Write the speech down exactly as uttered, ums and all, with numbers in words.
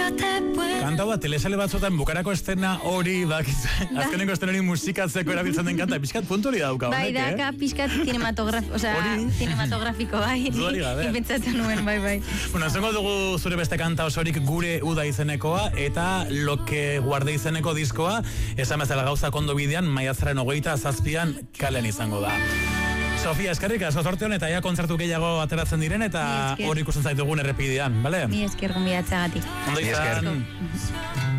Kanta bat, telesale batzuetan bukarako estena hori, azkeneko estena hori musikatzeko erabiltzen den kanta, pixkat puntu hori dauka honek, eh? Bai, daka, pixkat cinematografiko, osea, cinematografiko, bai. Hori gabe. Ipentzatzen nuen, bai, bai. Bueno, zengo dugu zure beste kanta osorik Gure Uda izenekoa, eta Lo que guarde izeneko diskoa, esan bezala gauza kondo bidean, maiatzaren hogeita zazpian kalen izango da. Sofia, eskerrik asko zorte honetan, eta ja kontzertu gehiago ateratzen diren, eta hori ikusten zaitugun errepidean, bale? Mi esker gombidatzagatik. Ondo izan.